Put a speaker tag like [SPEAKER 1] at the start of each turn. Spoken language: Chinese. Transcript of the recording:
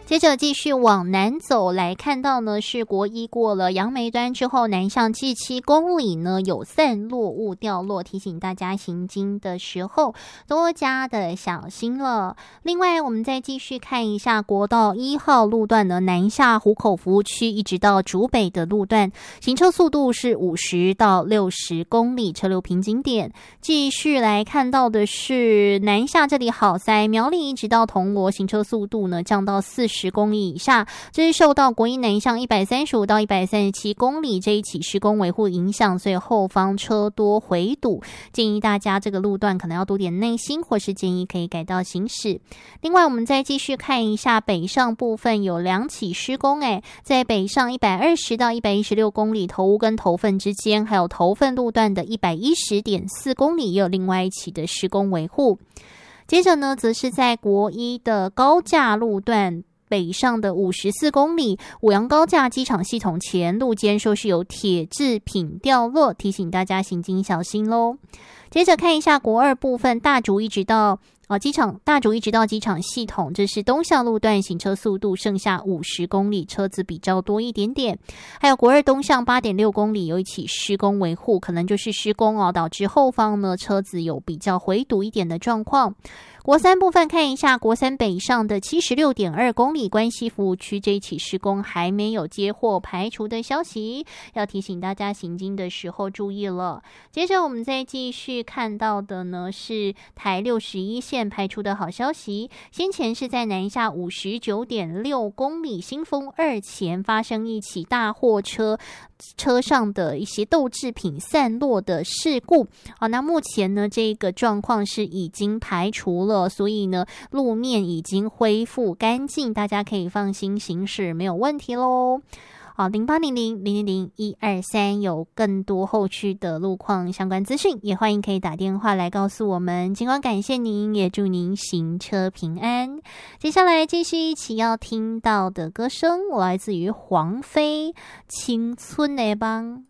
[SPEAKER 1] 接着继续往南走，来看到呢是国一过了杨梅端之后，南向计7公里呢有散落物掉落，提醒大家行经的时候多加的小心了。另外我们再继续看一下国道1号路段呢，南下湖口服务区一直到竹北的路段，行车速度是50到60公里，车流瓶颈点。继续来看到的是南下这里好塞，苗栗一直到铜锣，行车速度呢降到40公里以下，这是受到国一南向135到137公里这一起施工维护影响，所以后方车多回堵，建议大家这个路段可能要多点耐心，或是建议可以改道行驶。另外我们再继续看一下北上部分有2起施工，在北上120到116公里头屋跟头份之间，还有头份路段的110.4公里也有另外一起的施工维护。接着呢则是在国一的高架路段北上的54公里，五杨高架机场系统前路间说是有铁制品掉落，提醒大家行经小心咯。接着看一下国二部分，大竹一直到大竹一直到机场系统，这是东向路段，行车速度剩下50公里，车子比较多一点点。还有国二东向8.6公里有一起施工维护，可能就是施工导致后方呢车子有比较回堵一点的状况。国三部分看一下，国三北上的76.2公里关西服务区这一起施工还没有接获排除的消息，要提醒大家行经的时候注意了。接着我们再继续看到的呢是台61线排除的好消息，先前是在南下59.6公里新丰2前发生一起大货车上的一些豆制品散落的事故，那目前呢这个状况是已经排除了，所以呢路面已经恢复干净，大家可以放心行驶，没有问题咯。0800-000-123有更多后续的路况相关资讯，也欢迎可以打电话来告诉我们。尽管感谢您，也祝您行车平安。接下来继续一起要听到的歌声来自于黄飞《青春的帮》。